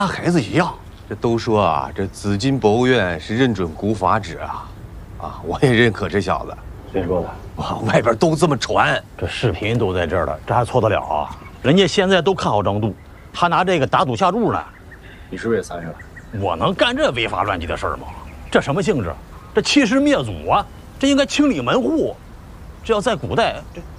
孩子一样。这都说啊，这紫金博物院是认准古法旨啊，我也认可这小子。 谁说的？ 哇，外边都这么传， 这视频都在这儿了，这还错得了啊？人家现在都看好张度，还拿这个打赌下注呢。 你是不是也参与了？我能干这违法乱纪的事儿吗？这什么性质？这欺师灭祖啊！这应该清理门户。这要在古代，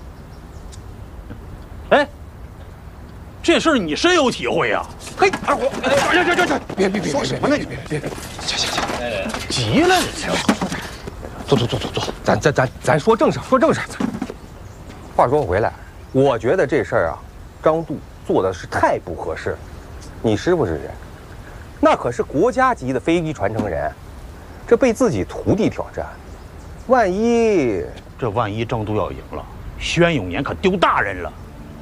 哎，这事儿你深有体会呀！ 嘿，二虎，别，说什么呢？你别，行， 急了你坐，咱说正事，说正事。 话说回来，我觉得这事儿啊，张度做的是太不合适了。你师傅是谁？那可是国家级的飞机传承人，这被自己徒弟挑战，万一张度要赢了，宣永年可丢大人了。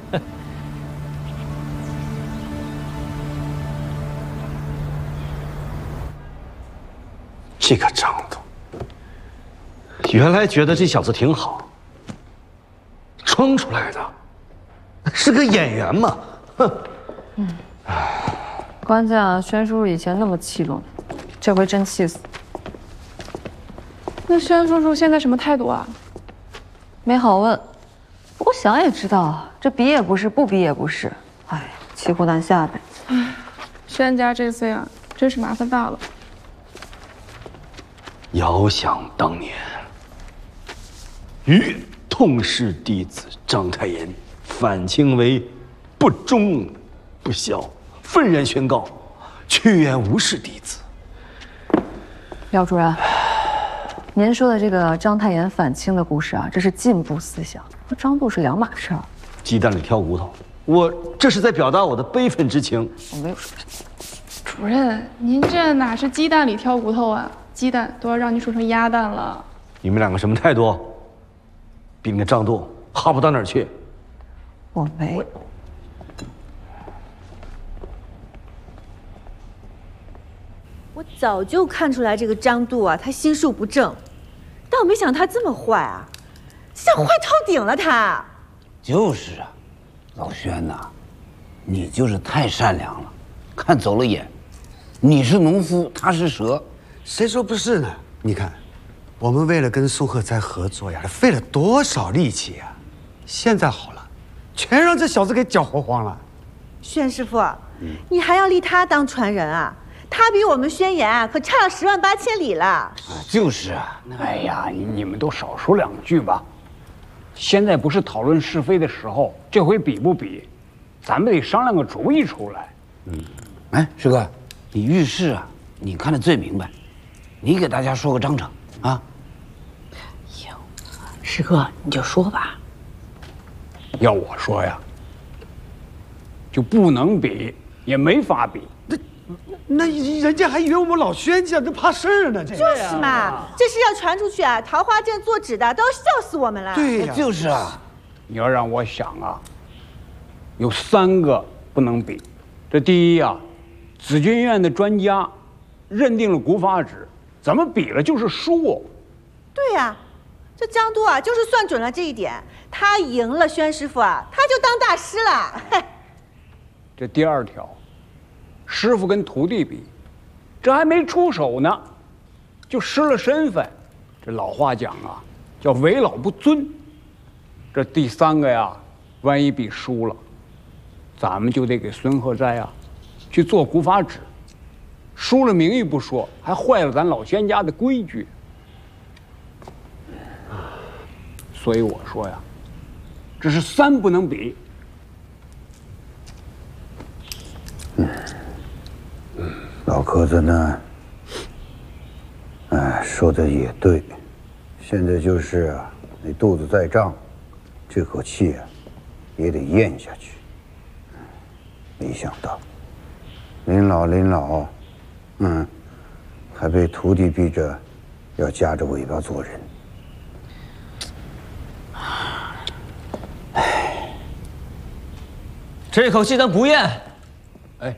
这个张度，原来觉得这小子挺好，装出来的，是个演员嘛，哼。 关键啊，宣叔叔以前那么气度，这回真气死。 那宣叔叔现在什么态度啊？ 没好问，不过想也知道，这比也不是，不比也不是，哎，骑虎难下呗。 唉，宣家这次啊，真是麻烦大了。 遥想当年，与痛失弟子章太炎，反清为不忠不孝，愤然宣告，屈原无视弟子。 廖主任，您说的这个章太炎反清的故事啊，这是进步思想，和张度是两码事儿。 鸡蛋里挑骨头，我这是在表达我的悲愤之情。 我没有说。 主任，您这哪是鸡蛋里挑骨头啊？鸡蛋都要让您说成鸭蛋了。 你们两个什么态度？比那张度好不到哪儿去。 我没。 我早就看出来这个张度啊，他心术不正，但我没想到他这么坏啊，像坏透顶了他。 就是啊，老宣呐，你就是太善良了，看走了眼。你是农夫，他是蛇， 谁说不是呢？你看，我们为了跟苏克哉合作呀，费了多少力气呀！现在好了，全让这小子给搅和慌了。 宣师傅，你还要立他当传人啊？他比我们宣言啊可差了10万8千里了。 就是啊。 哎呀，你们都少说2句吧。现在不是讨论是非的时候，这回比不比，咱们得商量个主意出来。 哎，师哥，你遇事啊，你看得最明白，你给大家说个章程啊。 哟，师哥你就说吧。 要我说呀，就不能比，也没法比。 那人家还以为我们老宣家这怕事儿呢，这就是嘛，这事要传出去啊，桃花镇做纸的都要笑死我们了。 对呀， 就是啊。 你要让我想啊，有3个不能比。这第一啊，紫金院的专家认定了古法旨，怎么比了就是输。 对呀，这张度啊，就是算准了这一点，他赢了宣师傅啊，他就当大师了。 这第2条。师傅跟徒弟比，这还没出手呢，就失了身份。这老话讲啊，叫为老不尊。这第3个呀，万一比输了，咱们就得给孙鹤斋啊去做古法旨，输了名誉不说，还坏了咱老宣家的规矩。所以我说呀，这是3不能比。 老壳子呢？哎，说的也对，现在就是啊，你肚子再胀，这口气啊，也得咽下去。没想到，临老，还被徒弟逼着要夹着尾巴做人。 这口气咱不咽。 哎。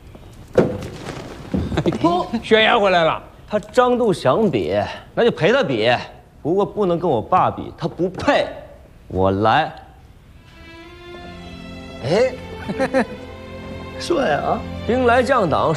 宣言回来了， 他张度想比，那就陪他比，不过不能跟我爸比，他不配。我来。 哎， 帅啊！兵来将挡。